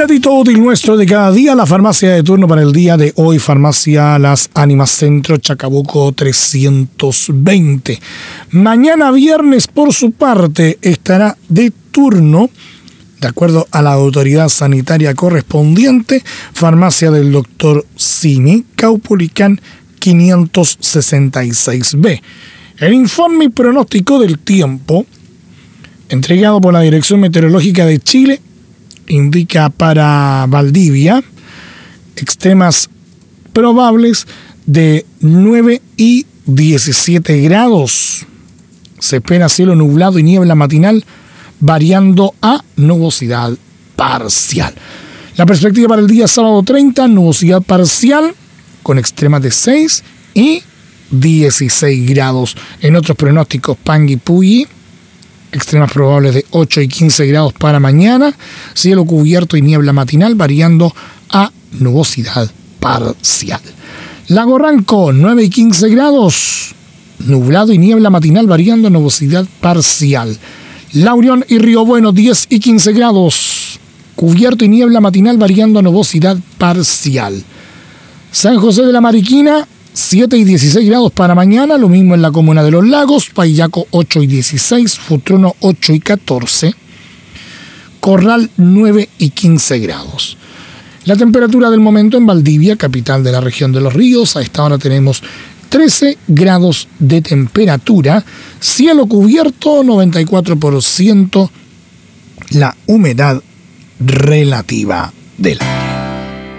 datito útil nuestro de cada día, la farmacia de turno para el día de hoy, Farmacia Las Ánimas Centro, Chacabuco 320. Mañana viernes, por su parte, estará de turno, de acuerdo a la autoridad sanitaria correspondiente, farmacia del doctor Simi, Caupolicán 566B. El informe y pronóstico del tiempo, entregado por la Dirección Meteorológica de Chile, indica para Valdivia extremas probables de 9 y 17 grados. Se espera cielo nublado y niebla matinal variando a nubosidad parcial. La perspectiva para el día sábado 30, nubosidad parcial con extremas de 6 y 16 grados. En otros pronósticos, Panguipulli, extremas probables de 8 y 15 grados para mañana, cielo cubierto y niebla matinal variando a nubosidad parcial. Lago Ranco, 9 y 15 grados, nublado y niebla matinal variando a nubosidad parcial. La Unión y Río Bueno, 10 y 15 grados, cubierto y niebla matinal variando a nubosidad parcial. San José de la Mariquina, 7 y 16 grados para mañana, lo mismo en la comuna de Los Lagos, Payaco 8 y 16, Futrono 8 y 14, Corral 9 y 15 grados. La temperatura del momento en Valdivia, capital de la región de Los Ríos, a esta hora tenemos 13 grados de temperatura, cielo cubierto, 94% la humedad relativa del aire.